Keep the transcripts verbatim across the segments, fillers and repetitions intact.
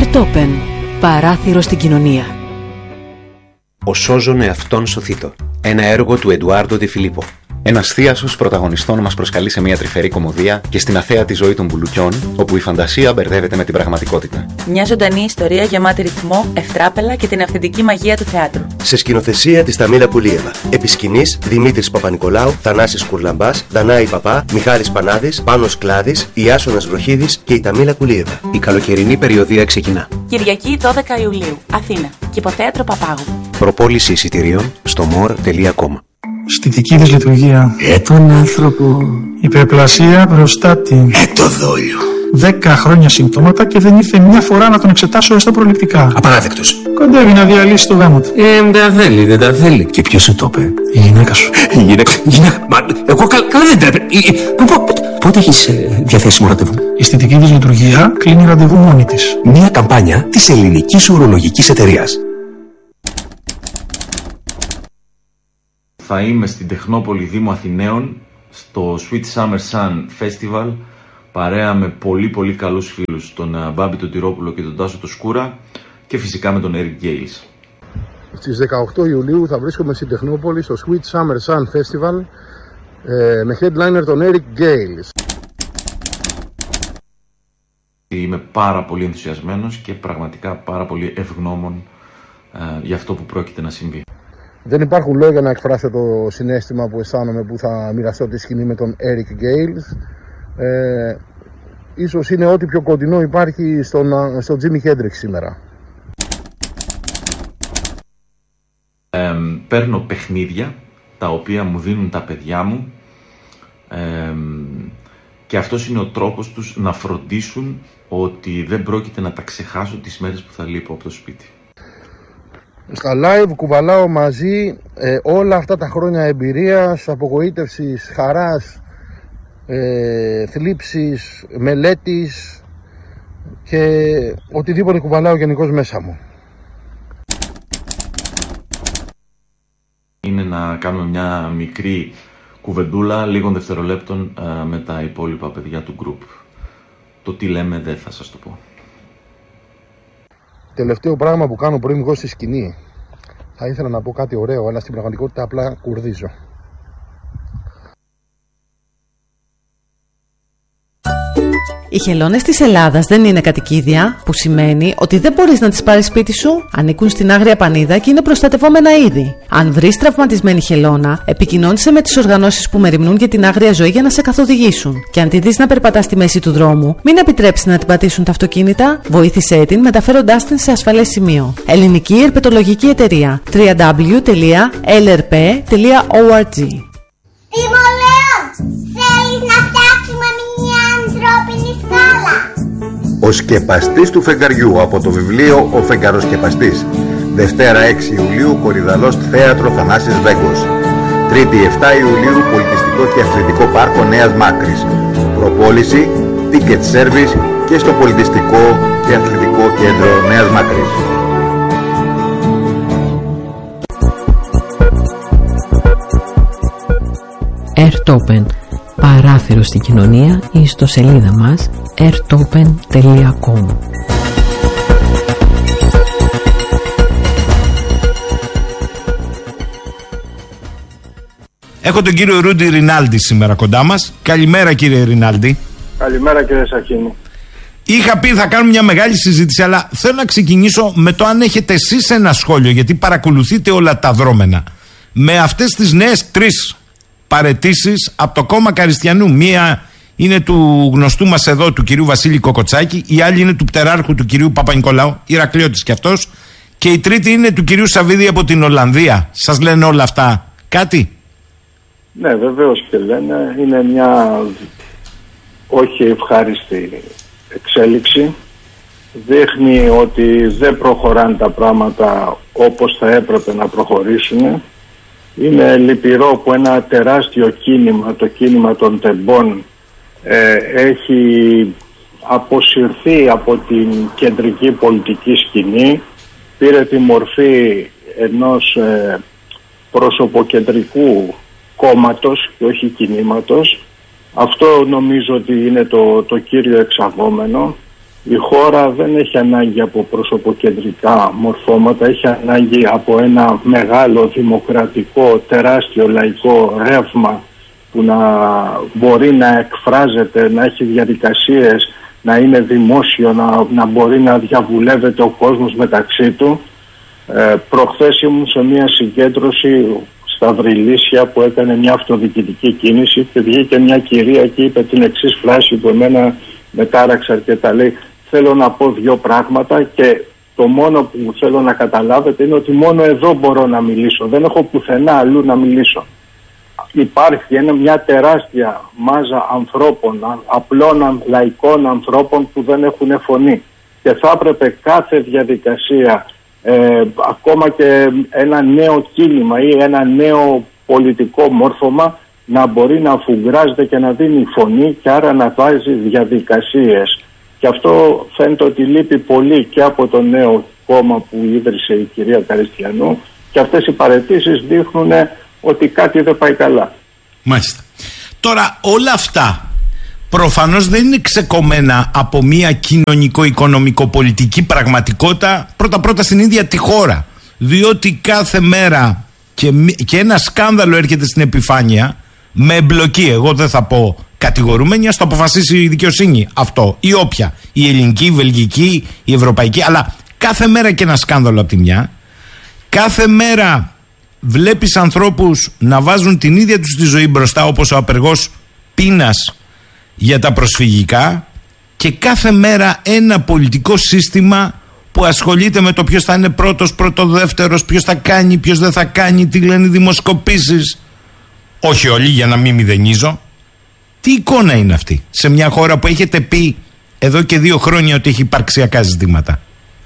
Ερτόπεν. Παράθυρο στην κοινωνία. Ο σώζον εαυτόν σωθήτω. Ένα έργο του Εντουάρντο Ντε Φιλίππο. Ένας θίασος πρωταγωνιστών μας προσκαλεί σε μια τρυφερή κωμωδία και στην αθέατη ζωή των μπουλουκιών, όπου η φαντασία μπερδεύεται με την πραγματικότητα. Μια ζωντανή ιστορία γεμάτη ρυθμό, ευτράπελα και την αυθεντική μαγεία του θεάτρου. Σε σκηνοθεσία της Ταμίλα Πουλίεβα. Επί σκηνής Δημήτρης Παπα-Νικολάου, Θανάσης Κουρλαμπάς, Δανάη Παπά, Μιχάλης Πανάδης, Πάνος Κλάδης, Ιάσονας Βροχίδης και η Ταμίλα Πουλίεβα. Η καλοκαιρινή περιοδία ξεκινά. Κυριακή δώδεκα Ιουλίου, Αθήνα. Κηποθέατρο Παπάγου. Προπόληση εισιτηρίων στο more τελεία com. Αισθητική της λειτουργία. Ε, τον άνθρωπο. Υπερπλασία προστάτη. Ε, το δόλιο. Δέκα χρόνια συμπτώματα και δεν ήρθε μια φορά να τον εξετάσω έστω προληπτικά. Απαράδεκτος. Κοντεύει να διαλύσει το γάμο του. Ε, δεν τα θέλει, δεν τα θέλει. Και ποιος σου το είπε? Η γυναίκα σου. Η γυναίκα. Η γυναίκα. Μα, εγώ καλά, καλά δεν τρέπε. Πότε έχεις ε, διαθέσιμο ραντεβού? Η αισθητική της λειτουργία κλείνει ραντεβού μόνη της. Μια καμπάνια της ελληνικής ουρολογικής εταιρείας. Θα είμαι στην Τεχνόπολη Δήμου Αθηναίων στο Sweet Summer Sun Festival παρέα με πολύ πολύ καλούς φίλους, τον Μπάμπη τον Τυρόπουλο και τον Τάσο το Σκούρα και φυσικά με τον Eric Gales. Στις δεκαοκτώ Ιουλίου θα βρίσκομαι στην Τεχνόπολη στο Sweet Summer Sun Festival ε, με headliner τον Eric Gales. Είμαι πάρα πολύ ενθουσιασμένος και πραγματικά πάρα πολύ ευγνώμων ε, για αυτό που πρόκειται να συμβεί. Δεν υπάρχουν λόγια να εκφράσω το συναίσθημα που αισθάνομαι που θα μοιραστώ τη σκηνή με τον Eric Gales. Ε, ίσως είναι ό,τι πιο κοντινό υπάρχει στον, στον Jimi Hendrix σήμερα. Ε, παίρνω παιχνίδια τα οποία μου δίνουν τα παιδιά μου ε, και αυτός είναι ο τρόπος τους να φροντίσουν ότι δεν πρόκειται να τα ξεχάσω τις μέρες που θα λείπω από το σπίτι. Στα live κουβαλάω μαζί ε, όλα αυτά τα χρόνια εμπειρίας, απογοήτευσης, χαράς, ε, θλίψης, μελέτης και οτιδήποτε κουβαλάω γενικώς μέσα μου. Είναι να κάνουμε μια μικρή κουβεντούλα λίγων δευτερολέπτων ε, με τα υπόλοιπα παιδιά του group. Το τι λέμε δεν θα σας το πω. Τελευταίο πράγμα που κάνω πριν βγω στη σκηνή. Θα ήθελα να πω κάτι ωραίο, αλλά στην πραγματικότητα απλά κουρδίζω. Οι χελώνες της Ελλάδας δεν είναι κατοικίδια, που σημαίνει ότι δεν μπορείς να τις πάρεις σπίτι σου. Ανήκουν στην Άγρια Πανίδα και είναι προστατευόμενα είδη. Αν βρεις τραυματισμένη χελώνα, επικοινώνησε με τις οργανώσεις που μεριμνούν για την άγρια ζωή για να σε καθοδηγήσουν. Και αν τη δεις να περπατά στη μέση του δρόμου, μην επιτρέψεις να την πατήσουν τα αυτοκίνητα. Βοήθησέ την μεταφέροντάς την σε ασφαλές σημείο. Ελληνική Ερπετολογική Εταιρεία. double-u double-u double-u τελεία ελ ερ πι τελεία ο αρ τζι. Θέλεις να φτιάξουμε μια ανθρώπινη σκάλα? Ο σκεπαστής του φεγγαριού από το βιβλίο «Ο φεγγαροσκεπαστής». Δευτέρα έξι Ιουλίου, Κορυδαλός Θέατρο Θανάσης Βέγκος. Τρίτη επτά Ιουλίου, Πολιτιστικό και Αθλητικό Πάρκο Νέας Μάκρης. Προπόληση, ticket service και στο Πολιτιστικό και Αθλητικό Κέντρο Νέας Μάκρης. Ερτόπεν. Παράθυρο στην κοινωνία ή στο σελίδα μας ερτόπεν τελεία κομ. Έχω τον κύριο Ρούντι Ρινάλντι σήμερα κοντά μας. Καλημέρα κύριε Ρινάλντι. Καλημέρα κύριε Σαχίνη. Είχα πει θα κάνουμε μια μεγάλη συζήτηση, αλλά θέλω να ξεκινήσω με το αν έχετε εσείς ένα σχόλιο, γιατί παρακολουθείτε όλα τα δρόμενα. Με αυτές τις νέες τρεις παραιτήσεις από το κόμμα Καριστιανού. Μία είναι του γνωστού μας εδώ, του κυρίου Βασίλη Κοκοτσάκη, η άλλη είναι του πτεράρχου του κυρίου Παπα-Νικολάου, Ηρακλειώτης κι αυτός, και η τρίτη είναι του κυρίου Σαββίδη από την Ολλανδία. Σας λένε όλα αυτά κάτι? Ναι, βεβαίως και λένε. Είναι μια όχι ευχάριστη εξέλιξη. Δείχνει ότι δεν προχωράνε τα πράγματα όπως θα έπρεπε να προχωρήσουν. Είναι λυπηρό που ένα τεράστιο κίνημα, το κίνημα των τεμπών, ε, έχει αποσυρθεί από την κεντρική πολιτική σκηνή, πήρε τη μορφή ενός ε, προσωποκεντρικού κόμματος και όχι κινήματος. Αυτό νομίζω ότι είναι το, το κύριο εξαγόμενο. Η χώρα δεν έχει ανάγκη από προσωποκεντρικά μορφώματα, έχει ανάγκη από ένα μεγάλο δημοκρατικό, τεράστιο λαϊκό ρεύμα που να μπορεί να εκφράζεται, να έχει διαδικασίες, να είναι δημόσιο, να, να μπορεί να διαβουλεύεται ο κόσμος μεταξύ του. Ε, προχθές ήμουν σε μια συγκέντρωση στα Βρυλίσια που έκανε μια αυτοδιοικητική κίνηση και βγήκε μια κυρία και είπε την εξής φράση που εμένα με τάραξε αρκετά. Λέει, θέλω να πω δύο πράγματα και το μόνο που θέλω να καταλάβετε είναι ότι μόνο εδώ μπορώ να μιλήσω. Δεν έχω πουθενά αλλού να μιλήσω. Υπάρχει ένα, μια τεράστια μάζα ανθρώπων, απλών λαϊκών ανθρώπων που δεν έχουν φωνή. Και θα έπρεπε κάθε διαδικασία, ε, ακόμα και ένα νέο κίνημα ή ένα νέο πολιτικό μόρφωμα να μπορεί να αφουγκράζεται και να δίνει φωνή και άρα να βάζει διαδικασίες. Και αυτό φαίνεται ότι λείπει πολύ και από το νέο κόμμα που ίδρυσε η κυρία Καριστιανού και αυτές οι παραιτήσεις δείχνουν ότι κάτι δεν πάει καλά. Μάλιστα. Τώρα όλα αυτά προφανώς δεν είναι ξεκομμένα από μια κοινωνικο-οικονομικο-πολιτική πραγματικότητα πρώτα-πρώτα στην ίδια τη χώρα. Διότι κάθε μέρα και, και ένα σκάνδαλο έρχεται στην επιφάνεια με εμπλοκή, εγώ δεν θα πω κατηγορούμενοι, ας το αποφασίσει η δικαιοσύνη αυτό ή όποια, η ελληνική, η βελγική, η ευρωπαϊκή, αλλά κάθε μέρα και ένα σκάνδαλο από τη μια, κάθε μέρα βλέπεις ανθρώπους να βάζουν την ίδια τους τη ζωή μπροστά, όπως ο απεργός πείνας για τα προσφυγικά, και κάθε μέρα ένα πολιτικό σύστημα που ασχολείται με το ποιος θα είναι πρώτος, πρωτοδεύτερος, ποιος θα κάνει, ποιος δεν θα κάνει, τι λένε οι δημοσκοπήσεις. Όχι όλοι, για να μην μηδενίζω. Τι εικόνα είναι αυτή σε μια χώρα που έχετε πει εδώ και δύο χρόνια ότι έχει υπαρξιακά ζητήματα?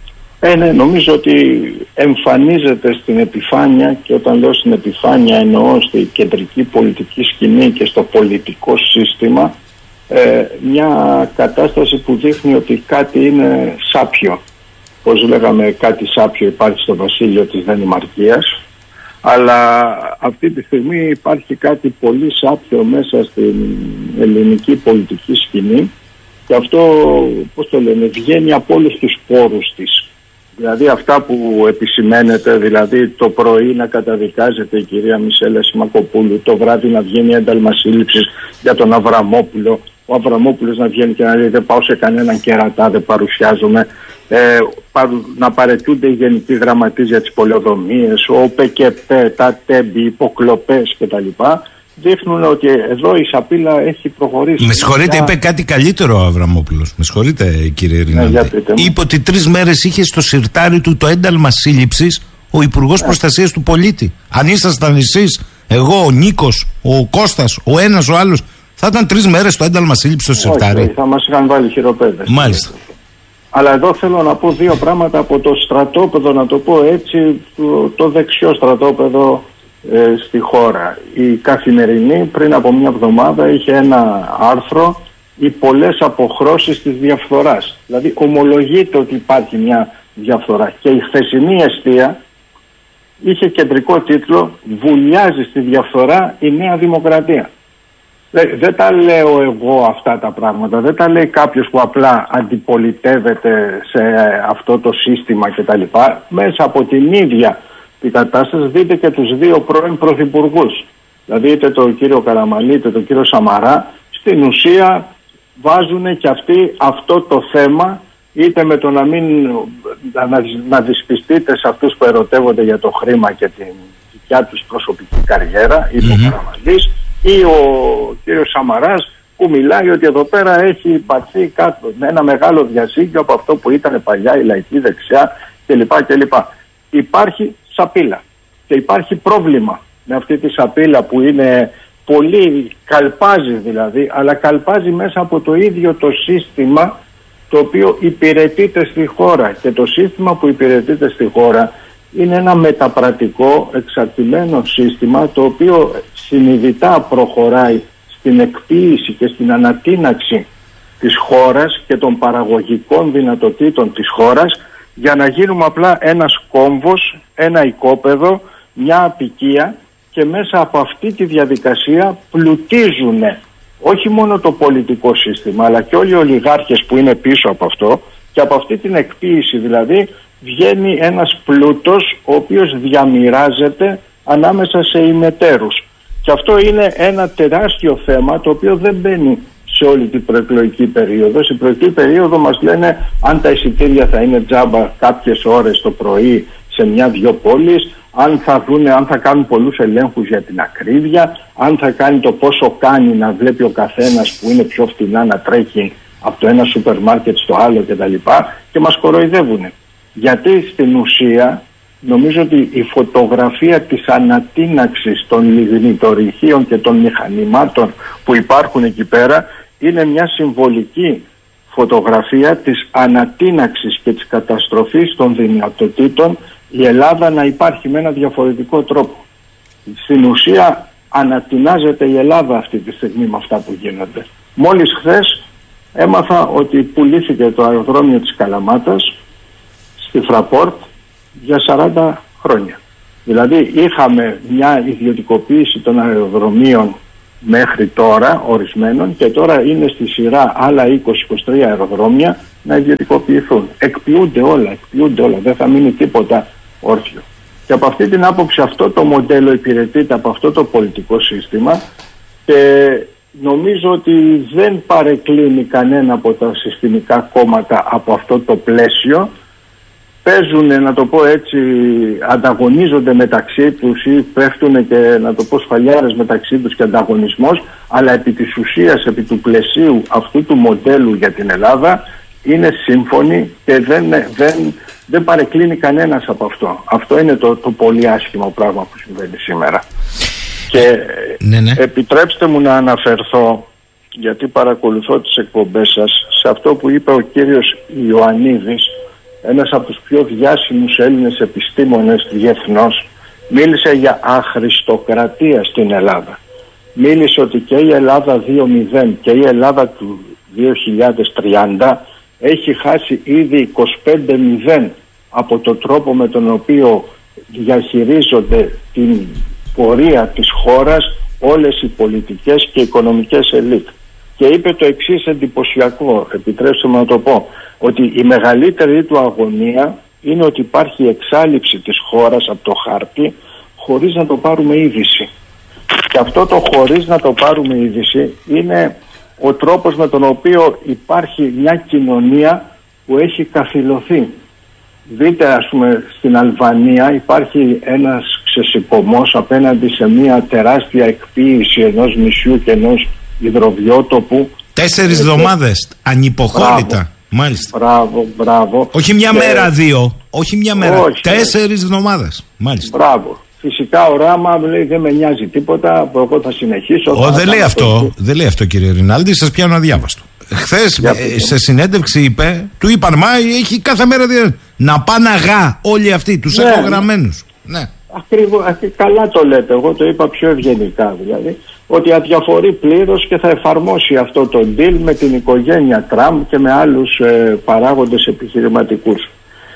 Ε, ναι, νομίζω ότι εμφανίζεται στην επιφάνεια, και όταν λέω στην επιφάνεια εννοώ στη κεντρική πολιτική σκηνή και στο πολιτικό σύστημα, ε, μια κατάσταση που δείχνει ότι κάτι είναι σάπιο. Πώς λέγαμε, κάτι σάπιο υπάρχει στο βασίλειο της Δανημαρκίας, αλλά αυτή τη στιγμή υπάρχει κάτι πολύ σάπιο μέσα στην ελληνική πολιτική σκηνή και αυτό, πώς το λένε, βγαίνει από όλους τους πόρους της. Δηλαδή αυτά που επισημαίνεται, δηλαδή το πρωί να καταδικάζεται η κυρία Μισέλα Σιμακοπούλου, το βράδυ να βγαίνει ένταλμα σύλληψης για τον Αβραμόπουλο, ο Αβραμόπουλος να βγαίνει και να λέει δεν πάω σε κανέναν κερατά, δεν παρουσιάζομαι, ε, να παραιτούνται οι γενικοί γραμματείς για τις πολεοδομίες, ο ΠΚΠ, τα τέμπη, οι υποκλοπές κτλ. Δείχνουν ότι εδώ η σαπίλα έχει προχωρήσει. Με συγχωρείτε, είπε κάτι καλύτερο ο Αβραμόπουλος. Με συγχωρείτε, κύριε Ρινάλντε. Ναι, είπε ότι τρεις μέρες είχε στο σιρτάρι του το ένταλμα σύλληψης ο Υπουργός ναι. Προστασίας του Πολίτη. Αν ήσασταν εσείς, εγώ, ο Νίκος, ο Κώστας, ο ένας, ο άλλος, θα ήταν τρεις μέρες το ένταλμα σύλληψης στο σιρτάρι. Όχι, θα μας είχαν βάλει χειροπέδες. Μάλιστα. Αλλά εδώ θέλω να πω δύο πράγματα από το στρατόπεδο, να το πω έτσι, το, το δεξιό στρατόπεδο ε, στη χώρα. Η Καθημερινή πριν από μια εβδομάδα είχε ένα άρθρο «Οι πολλές αποχρώσεις της διαφθοράς». Δηλαδή ομολογείται ότι υπάρχει μια διαφθορά. Και η χθεσινή Εστία είχε κεντρικό τίτλο «Βουλιάζει στη διαφθορά η Νέα Δημοκρατία». Δεν, δεν τα λέω εγώ αυτά τα πράγματα, δεν τα λέει κάποιος που απλά αντιπολιτεύεται σε αυτό το σύστημα κτλ. Μέσα από την ίδια την κατάσταση δείτε και τους δύο πρώην πρωθυπουργούς. Δηλαδή είτε τον κύριο Καραμανλή είτε τον κύριο Σαμαρά, στην ουσία βάζουν και αυτοί αυτό το θέμα, είτε με το να μην να, να δυσπιστείτε σε αυτούς που ερωτεύονται για το χρήμα και την δικιά τους προσωπική καριέρα, είτε mm-hmm. ο Καραμανλής, ή ο κύριος Σαμαράς που μιλάει ότι εδώ πέρα έχει υπαρθεί κάτω, ένα μεγάλο διασύγκιο από αυτό που ήταν παλιά η λαϊκή δεξιά κλπ. κλπ. Υπάρχει σαπίλα και υπάρχει πρόβλημα με αυτή τη σαπίλα που είναι πολύ, καλπάζει δηλαδή, αλλά καλπάζει μέσα από το ίδιο το σύστημα το οποίο υπηρετείται στη χώρα, και το σύστημα που υπηρετείται στη χώρα είναι ένα μεταπρατικό εξαρτημένο σύστημα το οποίο συνειδητά προχωράει στην εκποίηση και στην ανατείναξη της χώρας και των παραγωγικών δυνατοτήτων της χώρας για να γίνουμε απλά ένας κόμβος, ένα οικόπεδο, μια απικία, και μέσα από αυτή τη διαδικασία πλουτίζουν όχι μόνο το πολιτικό σύστημα αλλά και όλοι οι ολιγάρχες που είναι πίσω από αυτό, Και από αυτή την εκποίηση δηλαδή βγαίνει ένας πλούτος ο οποίος διαμοιράζεται ανάμεσα σε ημετέρους. Και αυτό είναι ένα τεράστιο θέμα το οποίο δεν μπαίνει σε όλη την προεκλογική περίοδο. Στην προεκλογική περίοδο μας λένε αν τα εισιτήρια θα είναι τζάμπα κάποιες ώρες το πρωί σε μια-δυο πόλεις, αν θα, δούνε, αν θα κάνουν πολλούς ελέγχους για την ακρίβεια, αν θα κάνει το πόσο κάνει να βλέπει ο καθένας που είναι πιο φτηνά να τρέχει από το ένα σούπερ μάρκετ στο άλλο κτλ. Και μας κοροϊδεύουν. Γιατί στην ουσία νομίζω ότι η φωτογραφία της ανατείναξης των λιγνητορυχείων και των μηχανημάτων που υπάρχουν εκεί πέρα είναι μια συμβολική φωτογραφία της ανατείναξης και της καταστροφής των δυνατοτήτων η Ελλάδα να υπάρχει με ένα διαφορετικό τρόπο. Στην ουσία ανατινάζεται η Ελλάδα αυτή τη στιγμή με αυτά που γίνονται. Μόλις χθες έμαθα ότι πουλήθηκε το αεροδρόμιο της Καλαμάτας στη Fraport για σαράντα χρόνια. Δηλαδή είχαμε μια ιδιωτικοποίηση των αεροδρομίων μέχρι τώρα ορισμένων και τώρα είναι στη σειρά άλλα είκοσι με είκοσι τρία αεροδρόμια να ιδιωτικοποιηθούν. Εκποιούνται όλα, εκποιούνται όλα, δεν θα μείνει τίποτα όρθιο. Και από αυτή την άποψη αυτό το μοντέλο υπηρετείται από αυτό το πολιτικό σύστημα και νομίζω ότι δεν παρεκκλίνει κανένα από τα συστημικά κόμματα από αυτό το πλαίσιο. Παίζουν, να το πω έτσι, ανταγωνίζονται μεταξύ τους ή πέφτουν και, να το πω, σφαλιάρες μεταξύ τους και ανταγωνισμός, αλλά επί της ουσίας, επί του πλαισίου αυτού του μοντέλου για την Ελλάδα είναι σύμφωνοι και δεν, δεν, δεν παρεκκλίνει κανένας από αυτό. Αυτό είναι το, το πολύ άσχημο πράγμα που συμβαίνει σήμερα. Και ναι, ναι. επιτρέψτε μου να αναφερθώ, γιατί παρακολουθώ τις εκπομπές σας, σε αυτό που είπε ο κύριος Ιωαννίδης, ένας από τους πιο διάσημους Έλληνες επιστήμονες διεθνώς. Μίλησε για αχρηστοκρατία στην Ελλάδα. Μίλησε ότι και η Ελλάδα δύο μηδέν και η Ελλάδα του δύο χιλιάδες τριάντα έχει χάσει ήδη είκοσι πέντε μηδέν από τον τρόπο με τον οποίο διαχειρίζονται την πορεία της χώρας όλες οι πολιτικές και οικονομικές ελίτ. Και είπε το εξής εντυπωσιακό, επιτρέψτε μου να το πω, ότι η μεγαλύτερη του αγωνία είναι ότι υπάρχει εξάλειψη της χώρας από το χάρτη χωρίς να το πάρουμε είδηση. Και αυτό το χωρίς να το πάρουμε είδηση είναι ο τρόπος με τον οποίο υπάρχει μια κοινωνία που έχει καθυλωθεί. Δείτε, ας πούμε, στην Αλβανία υπάρχει ένας ξεσηκωμός απέναντι σε μια τεράστια εκποίηση ενός νησιού και ενός υδροβιότοπου. Τέσσερις εβδομάδες, ανυποχώρητα. Μάλιστα. Μπράβο, μπράβο. Όχι μια και... μέρα, δύο. Όχι μια μέρα. Όχι. Τέσσερις εβδομάδες. Μάλιστα. Μπράβο. Φυσικά ο Ράμα μου λέει δεν με νοιάζει τίποτα, εγώ θα συνεχίσω. Ο, δεν λέει αυτό, δεν λέει αυτό κύριε Ρινάλντι, σας πιάνω αδιάβαστο. Χθες ε, σε συνέντευξη είπε, του είπαν μα έχει κάθε μέρα δια... να πάνε αγά όλοι αυτοί, τους ναι, έχω γραμμένους. Ναι. Ακριβώς, καλά το λέτε, εγώ το είπα πιο ευγενικά δηλαδή, ότι αδιαφορεί πλήρως και θα εφαρμόσει αυτό το deal με την οικογένεια Τραμπ και με άλλους ε, παράγοντες επιχειρηματικούς.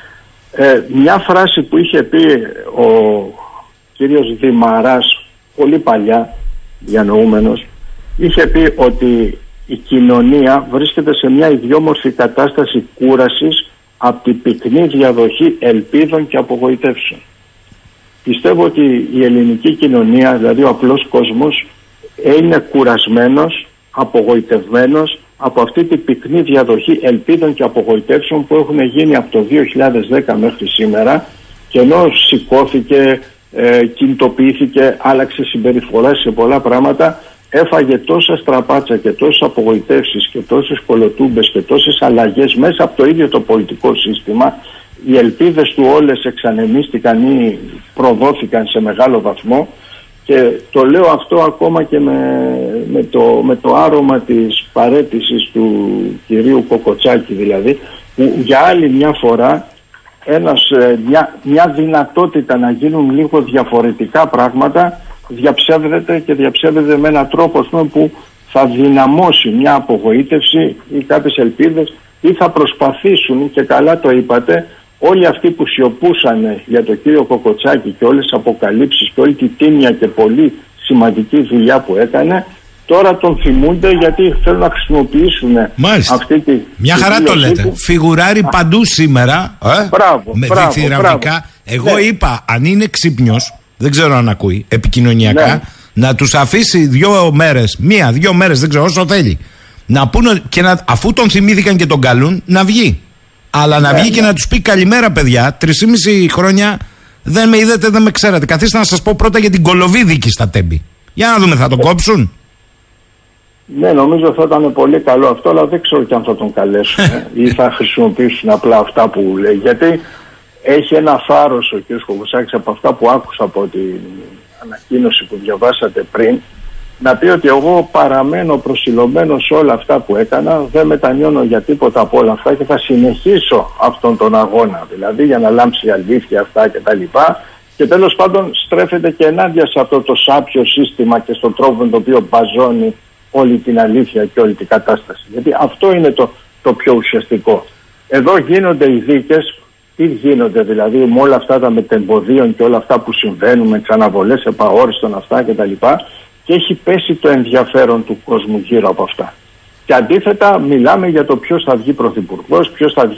Ε, μια φράση που είχε πει ο κύριος Δημαράς πολύ παλιά, διανοούμενος, είχε πει ότι η κοινωνία βρίσκεται σε μια ιδιόμορφη κατάσταση κούρασης από την πυκνή διαδοχή ελπίδων και απογοητεύσεων. Πιστεύω ότι η ελληνική κοινωνία, δηλαδή ο απλός κόσμος, είναι κουρασμένος, απογοητευμένος από αυτή την πυκνή διαδοχή ελπίδων και απογοητεύσεων που έχουν γίνει από το δύο χιλιάδες δέκα μέχρι σήμερα, και ενώ σηκώθηκε, ε, κινητοποιήθηκε, άλλαξε συμπεριφορά σε πολλά πράγματα, έφαγε τόσα στραπάτσα και τόσες απογοητεύσεις και τόσες κολοτούμπες και τόσες αλλαγές μέσα από το ίδιο το πολιτικό σύστημα. Οι ελπίδες του όλες εξανεμίστηκαν ή προδόθηκαν σε μεγάλο βαθμό, και το λέω αυτό ακόμα και με, με, το, με το άρωμα της παραίτησης του κυρίου Κοκοτσάκη, δηλαδή, που για άλλη μια φορά ένας, μια, μια δυνατότητα να γίνουν λίγο διαφορετικά πράγματα διαψεύδεται, και διαψεύδεται με έναν τρόπο που θα δυναμώσει μια απογοήτευση ή κάποιες ελπίδες, ή θα προσπαθήσουν, και καλά το είπατε, όλοι αυτοί που σιωπούσαν για τον κύριο Κοκοτσάκη και όλες τις αποκαλύψεις και όλη τη τίμια και πολύ σημαντική δουλειά που έκανε, Τώρα τον θυμούνται γιατί θέλουν να χρησιμοποιήσουν Μάλιστα. αυτή τη... Μια χαρά το λέτε. Που... Φιγουράρει Α. παντού σήμερα. Ε? Μπράβο, με μπράβο, διθυραμβικά. Εγώ ναι. είπα, αν είναι ξύπνιος, δεν ξέρω αν ακούει, επικοινωνιακά, ναι. να τους αφήσει δύο μέρες, μία, δύο μέρες, δεν ξέρω, όσο θέλει. Να πούνε και να, αφού τον θυμήθηκαν και τον καλούν, να βγει. Αλλά να ναι, βγει ναι. και να τους πει καλημέρα, παιδιά. Τρισήμιση χρόνια δεν με είδατε, δεν με ξέρατε. Καθίστε να σας πω πρώτα για την Κολοβίδικη στα Τέμπη. Για να δούμε, θα τον κόψουν. Ναι, νομίζω θα ήταν πολύ καλό αυτό, αλλά δεν ξέρω και αν θα τον καλέσουν ή θα χρησιμοποιήσουν απλά αυτά που λέει. Γιατί έχει ένα θάρρος ο κ. Κοβουσάκης από αυτά που άκουσα από την ανακοίνωση που διαβάσατε πριν, να πει ότι εγώ παραμένω προσιλωμένος σε όλα αυτά που έκανα, δεν μετανιώνω για τίποτα από όλα αυτά και θα συνεχίσω αυτόν τον αγώνα, δηλαδή για να λάμψει η αλήθεια αυτά και τα λοιπά. Και τέλος πάντων στρέφεται και ενάντια σε αυτό το σάπιο σύστημα και στον τρόπο με τον οποίο μπαζώνει όλη την αλήθεια και όλη την κατάσταση. Γιατί αυτό είναι το, το πιο ουσιαστικό. Εδώ γίνονται οι δίκες, τι γίνονται δηλαδή με όλα αυτά τα μετεμποδίων και όλα αυτά που συμβαίνουν, με τις αναβολές επαόριστον αυτά κτλ. Και έχει πέσει το ενδιαφέρον του κόσμου γύρω από αυτά. Και αντίθετα μιλάμε για το ποιος θα βγει πρωθυπουργός, ποιος θα βγει